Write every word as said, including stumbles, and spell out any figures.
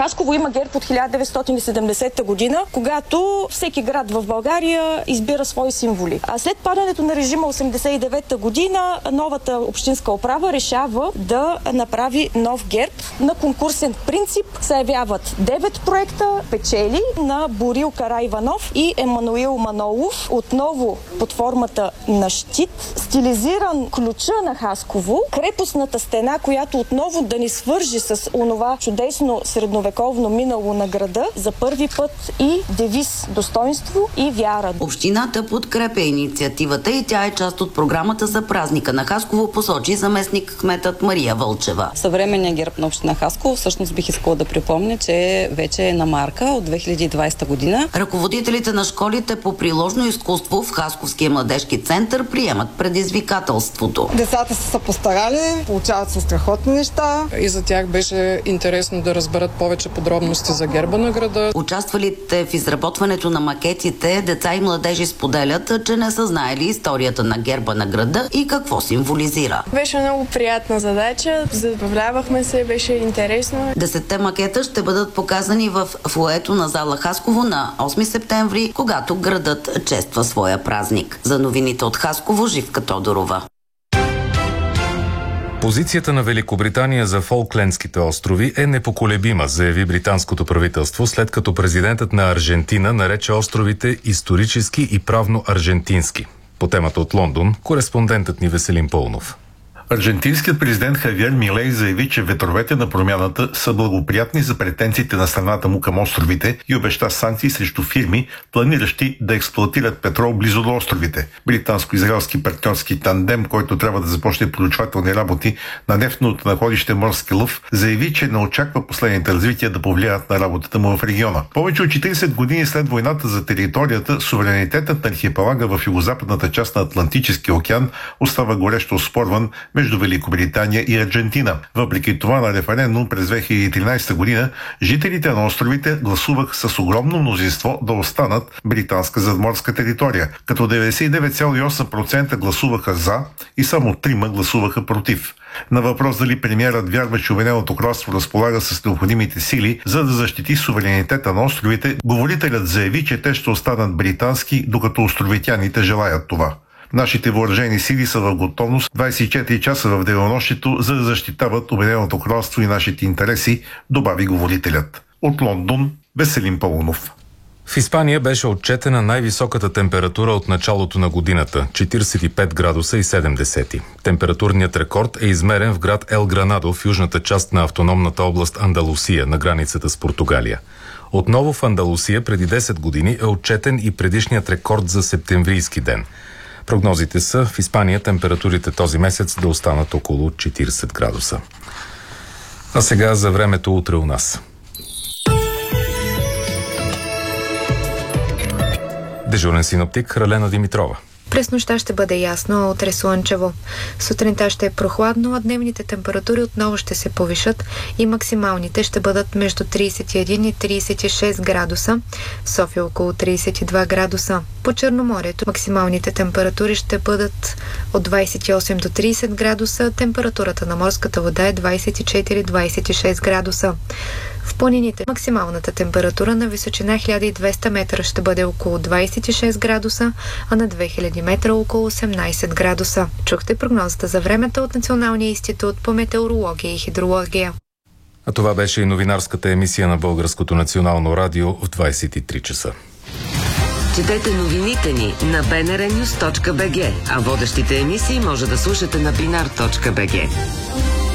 Хасково има герб от хиляда деветстотин и седемдесета година, когато всеки град в България избира свои символи. А след падането на режима осемдесет и девета година, новата общинска управа решава да направи нов герб. На конкурсен принцип се явяват девет проекта, печели на Борил Караиванов и Емануил Манолов, отново под формата на щит, стилизиран ключа на Хасково, крепостната стена, която отново да ни свържи с онова чудесно средновековно минало на града, за първи път и девиз достоинство и вяра. Общината подкрепя инициативата и тя е част от програмата за празника на Хасково, посочи заместник кметът Мария Вълчева. Съвременният герб на община Хасково, всъщност бих искала да припомня, че вече е на марка от две хиляди и двадесета година. Ръководителите на школите по приложно изкуство в Хасковския младежки център приемат предизвикателството. Децата са се постарали, получават се страхотни неща. И за тях беше интересно да разберат повече подробности за герба на града. Участвалите в изработването на макетите деца и младежи споделят, че не са знаели историята на герба на града и какво символизира. Беше много приятна задача, забавлявахме се, беше интересно. Десетте макета ще бъдат показани в фоайето на зала Хасково на осми септември, когато градът чества своя празник. За новините от Хасково, Живка Тодорова. Позицията на Великобритания за Фолклендските острови е непоколебима, заяви британското правителство, след като президентът на Аржентина нарече островите исторически и правно аржентински. По темата от Лондон, кореспондентът ни Веселин Пълнов. Аржентинският президент Хавиер Милей заяви, че ветровете на промяната са благоприятни за претенциите на страната му към островите и обеща санкции срещу фирми, планиращи да експлоатират петрол близо до островите. Британско-израелски партньорски тандем, който трябва да започне проучвателни работи на нефтеното находище Морски лъв, заяви, че не очаква последните развития да повлияят на работата му в региона. Повече от четиридесет години след войната за територията, суверенитетът на архипелага в югозападната част на Атлантическия океан остава горещо оспорван между Великобритания и Аржентина. Въпреки това, на референдум през две хиляди и тринадесета година жителите на островите гласуваха с огромно мнозинство да останат британска задморска територия, като деветдесет и девет цяло и осем процента гласуваха за и само трима гласуваха против. На въпрос дали премиерът вярва, че Обединеното кралство разполага с необходимите сили, за да защити суверенитета на островите, говорителят заяви, че те ще останат британски, докато островитяните желаят това. Нашите въоръжени сили са в готовност двадесет и четири часа в денонощието, за да защитават Обединеното кралство и нашите интереси, добави говорителят. От Лондон, Веселин Пълнов. В Испания беше отчетена най-високата температура от началото на годината – четиридесет и пет градуса и седем десети. Температурният рекорд е измерен в град Ел Гранадо в южната част на автономната област Андалусия на границата с Португалия. Отново в Андалусия преди десет години е отчетен и предишният рекорд за септемврийски ден. Прогнозите са в Испания температурите този месец да останат около четиридесет градуса. А сега за времето утре у нас. Дежурен синоптик Ралена Димитрова. През нощта ще бъде ясно, а утре слънчево. Сутринта ще е прохладно, а дневните температури отново ще се повишат и максималните ще бъдат между тридесет и един и тридесет и шест градуса, в София около тридесет и два градуса. По Черноморието максималните температури ще бъдат от двадесет и осем до тридесет градуса, температурата на морската вода е двадесет и четири до двадесет и шест градуса. В планините максималната температура на височина хиляда и двеста метра ще бъде около двадесет и шест градуса, а на две хиляди метра около осемнадесет градуса. Чухте прогнозата за времето от Националния институт по метеорология и хидрология. А това беше и новинарската емисия на Българското национално радио в двадесет и три часа. Четете новините ни на би ен ар нюз точка би джи, а водещите емисии може да слушате на бинар точка би джи.